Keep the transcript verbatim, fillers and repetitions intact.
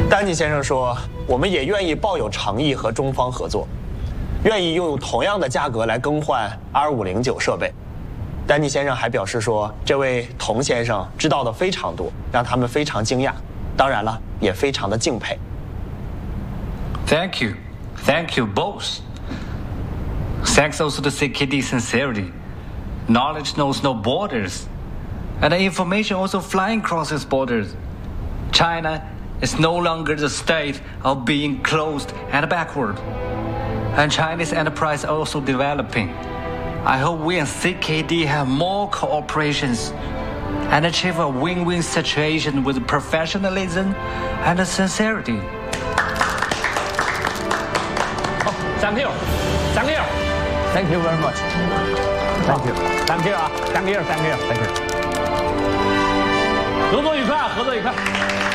丹尼先生说，我们也愿意抱有诚意和中方合作，愿意用同样的价格来更换 R 五零九设备。丹尼先生还表示说，这位童先生知道的非常多，让他们非常惊讶，当然了，也非常的敬佩。 Thank you, thank you both. Thanks also to C K D sincerity. Knowledge knows no borders, and the information also flying crosses borders. China is no longer the state of being closed and backward, and Chinese enterprise are also developing. I hope we and C K D have more cooperations and achieve a win-win situation with professionalism and sincerity. Oh, thank you, thank you, thank you very much. Thank you, thank you 啊 ，thank you, thank you, thank you. 合作愉快，合作愉快。